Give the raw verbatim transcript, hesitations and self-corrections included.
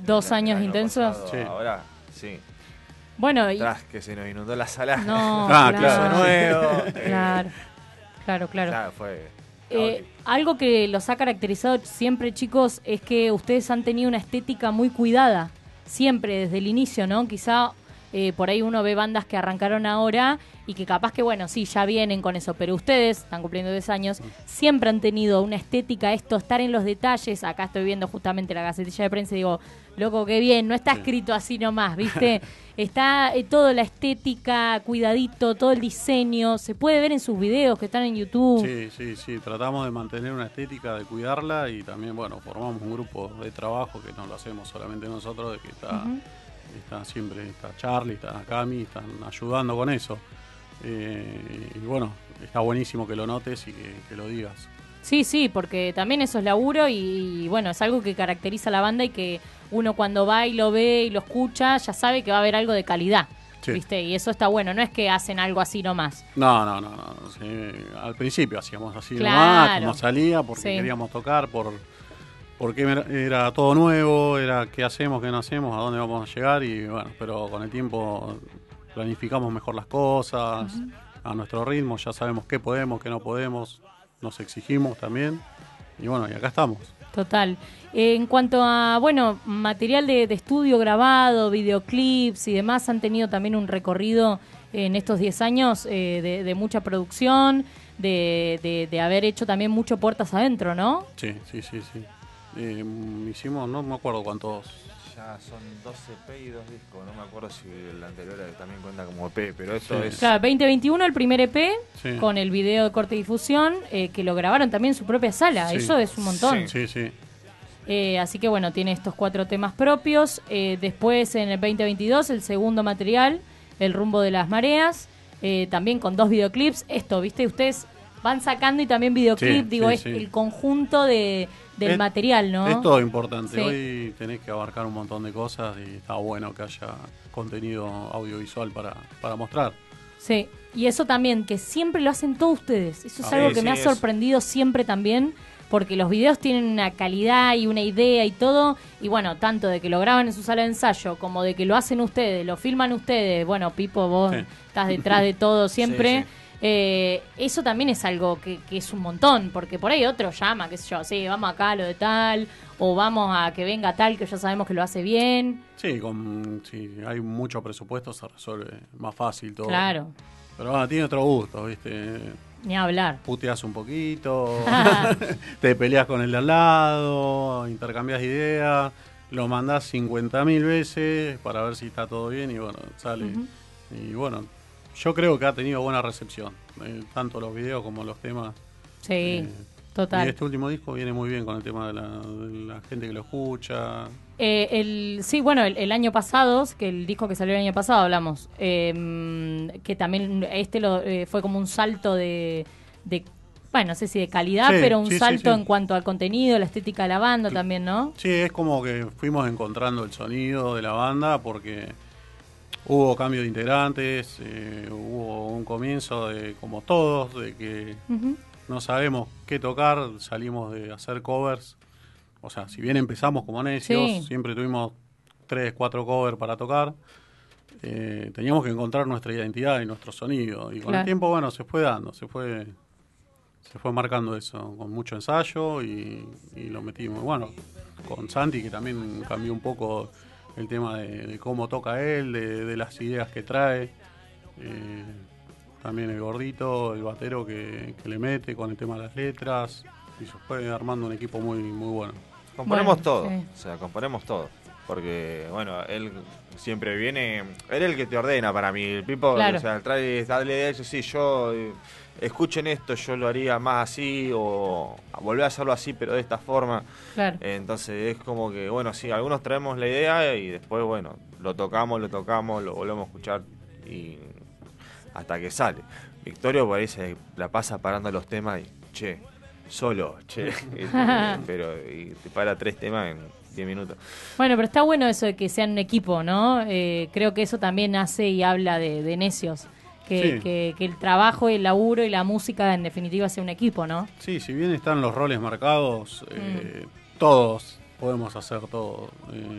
Dos el, años el año intensos. pasado, Sí. Ahora, sí. Bueno, y, Tras que se nos inundó la sala. no, Ah, claro, claro. nuevo. eh, claro, claro, claro. Claro, fue. Eh, algo que los ha caracterizado siempre, chicos, es que ustedes han tenido una estética muy cuidada, siempre, desde el inicio, ¿no? Quizá eh, por ahí uno ve bandas que arrancaron ahora y que capaz que, bueno, sí, ya vienen con eso, pero ustedes, están cumpliendo diez años, siempre han tenido una estética, esto, estar en los detalles. Acá estoy viendo justamente la gacetilla de prensa y digo, loco, qué bien, no está escrito así nomás, ¿viste? Está eh, toda la estética, cuidadito, todo el diseño, se puede ver en sus videos que están en YouTube. Sí, sí, sí, tratamos de mantener una estética, de cuidarla y también, bueno, formamos un grupo de trabajo que no lo hacemos solamente nosotros, de que está, Ujú. está siempre, está Charlie, está Cami, están ayudando con eso. Eh, y bueno, está buenísimo que lo notes y que, que lo digas. Sí, sí, porque también eso es laburo y, y, bueno, es algo que caracteriza a la banda y que uno cuando va y lo ve y lo escucha ya sabe que va a haber algo de calidad, Sí. ¿viste? Y eso está bueno, no es que hacen algo así nomás. No, no, no, no. Sí, al principio hacíamos así Claro. nomás, como salía, porque Sí. queríamos tocar, por porque era, era todo nuevo, era qué hacemos, qué no hacemos, a dónde vamos a llegar y bueno, pero con el tiempo planificamos mejor las cosas, uh-huh. a nuestro ritmo, ya sabemos qué podemos, qué no podemos, nos exigimos también y bueno, y acá estamos. Total. Eh, en cuanto a, bueno, material de, de estudio grabado, videoclips y demás, han tenido también un recorrido en estos diez años eh, de, de mucha producción, de, de, de haber hecho también mucho puertas adentro, ¿no? Sí, sí, sí, sí. Eh, hicimos, no me acuerdo cuántos. Ya son doce E P y dos discos, no me acuerdo si el anterior también cuenta como E P, pero esto Sí. es... Claro, veinte veintiuno el primer E P, Sí. con el video de corte y difusión, eh, que lo grabaron también en su propia sala, Sí. eso es un montón. Sí, sí. Eh, así que bueno, tiene estos cuatro temas propios. Eh, después en el veinte veintidós el segundo material, El rumbo de las mareas, eh, también con dos videoclips. Esto, ¿viste? Ustedes van sacando y también videoclip, Sí, digo, sí, es sí. el conjunto de, del es, material, ¿no? Es todo importante. Sí. Hoy tenés que abarcar un montón de cosas y está bueno que haya contenido audiovisual para, para mostrar. Sí, y eso también, que siempre lo hacen todos ustedes. Eso es Ah, algo sí, que me sí, ha es. sorprendido siempre también, porque los videos tienen una calidad y una idea y todo, y bueno, tanto de que lo graban en su sala de ensayo, como de que lo hacen ustedes, lo filman ustedes, bueno, Pipo, vos Sí. estás detrás de todo siempre. Sí, sí. Eh, eso también es algo que, que es un montón, porque por ahí otro llama, qué sé yo, sí, vamos acá a lo de tal, o vamos a que venga tal que ya sabemos que lo hace bien. Sí, con, si hay mucho presupuesto se resuelve más fácil todo. Claro, Pero bueno, tiene otro gusto, ¿viste? ni hablar. Puteas un poquito, te peleas con el de al lado, intercambias ideas, lo mandás cincuenta mil veces para ver si está todo bien y bueno, sale. Uh-huh. Y bueno, yo creo que ha tenido buena recepción, eh, tanto los videos como los temas. Sí, Eh, total. Y este último disco viene muy bien con el tema de la, de la gente que lo escucha. Eh, el, sí, bueno, el, el año pasado, que el disco que salió el año pasado hablamos, eh, que también este lo, eh, fue como un salto de, de, bueno, no sé si de calidad, Sí, pero un sí, sí, salto sí. en cuanto al contenido, la estética de la banda también, ¿no? Sí, es como que fuimos encontrando el sonido de la banda porque hubo cambio de integrantes, eh, hubo un comienzo de, como todos, de que Uh-huh. no sabemos qué tocar, salimos de hacer covers. O sea, si bien empezamos como necios, Sí. siempre tuvimos tres, cuatro covers para tocar, eh, teníamos que encontrar nuestra identidad y nuestro sonido. Y con Claro. el tiempo, bueno, se fue dando, se fue se fue marcando eso, con mucho ensayo y, y lo metimos. Bueno, con Santi, que también cambió un poco el tema de, de cómo toca él, de, de las ideas que trae. Eh, también el gordito, el batero que, que le mete con el tema de las letras. Y se fue armando un equipo muy, muy bueno. Componemos Bueno, todo, sí. o sea, componemos todo. Porque, bueno, él siempre viene, él es el que te ordena para mí. El Pipo, Claro. o sea, trae, dale de eso, sí, yo, eh, escuchen esto, yo lo haría más así, o volver a hacerlo así, pero de esta forma. Claro. Eh, entonces es como que, bueno, sí, algunos traemos la idea y después, bueno, lo tocamos, lo tocamos, lo volvemos a escuchar y hasta que sale. Victorio por ahí se la pasa parando los temas y, che, solo, che, y- pero y te para tres temas en diez minutos. Bueno, pero está bueno eso de que sean un equipo, ¿no? Eh, creo que eso también hace y habla de, de necios. Que, Sí. que, que el trabajo, el laburo y la música en definitiva sea un equipo, ¿no? Sí, si bien están los roles marcados, eh, todos podemos hacer todo. Eh,